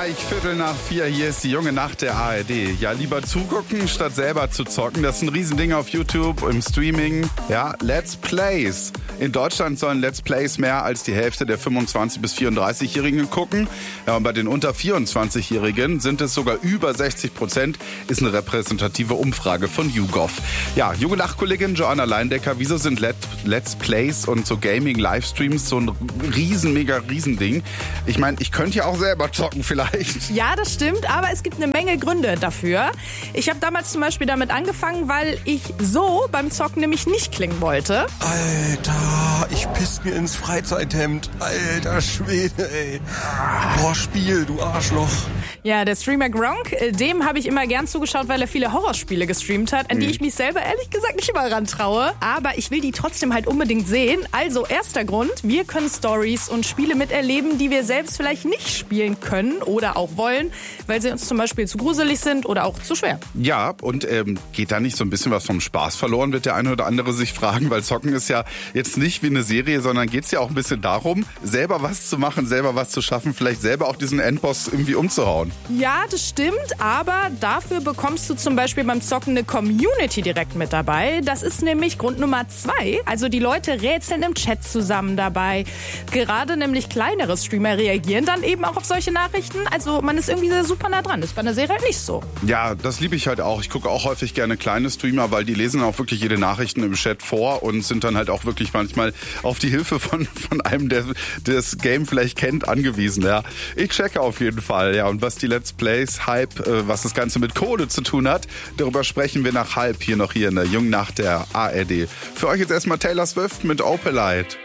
Gleich 3:15, hier ist die junge Nacht der ARD. Ja, lieber zugucken, statt selber zu zocken. Das ist ein Riesending auf YouTube, im Streaming. Ja, Let's Plays. In Deutschland sollen Let's Plays mehr als die Hälfte der 25- bis 34-Jährigen gucken. Ja, und bei den unter 24-Jährigen sind es sogar über 60%. Ist eine repräsentative Umfrage von YouGov. Ja, junge Nachtkollegin Joanna Leindecker, wieso sind Let's Plays und so Gaming-Livestreams so ein Riesending? Ich meine, ich könnte ja auch selber zocken vielleicht. Ja, das stimmt, aber es gibt eine Menge Gründe dafür. Ich habe damals zum Beispiel damit angefangen, weil ich so beim Zocken nämlich nicht klingen wollte. Alter, ich piss mir ins Freizeithemd. Alter Schwede, ey. Boah, Spiel, du Arschloch. Ja, der Streamer Gronk, dem habe ich immer gern zugeschaut, weil er viele Horrorspiele gestreamt hat, an die ich mich selber ehrlich gesagt nicht immer rantraue. Aber ich will die trotzdem halt unbedingt sehen. Also erster Grund, wir können Stories und Spiele miterleben, die wir selbst vielleicht nicht spielen können oder auch wollen, weil sie uns zum Beispiel zu gruselig sind oder auch zu schwer. Ja, und geht da nicht so ein bisschen was vom Spaß verloren, wird der eine oder andere sich fragen, weil Zocken ist ja jetzt nicht wie eine Serie, sondern geht es ja auch ein bisschen darum, selber was zu machen, selber was zu schaffen, vielleicht selber auch diesen Endboss irgendwie umzuhauen. Ja, das stimmt, aber dafür bekommst du zum Beispiel beim Zocken eine Community direkt mit dabei. Das ist nämlich Grund Nummer 2. Also die Leute rätseln im Chat zusammen dabei. Gerade nämlich kleinere Streamer reagieren dann eben auch auf solche Nachrichten. Also man ist irgendwie super nah dran. Das ist bei einer Serie halt nicht so. Ja, das liebe ich halt auch. Ich gucke auch häufig gerne kleine Streamer, weil die lesen auch wirklich jede Nachrichten im Chat vor und sind dann halt auch wirklich manchmal auf die Hilfe von einem, der das Game vielleicht kennt, angewiesen. Ja, ich checke auf jeden Fall. Ja, und was die Let's Plays Hype, was das Ganze mit Kohle zu tun hat, darüber sprechen wir nach halb hier in der jungen Nacht der ARD. Für euch jetzt erstmal Taylor Swift mit Opalite.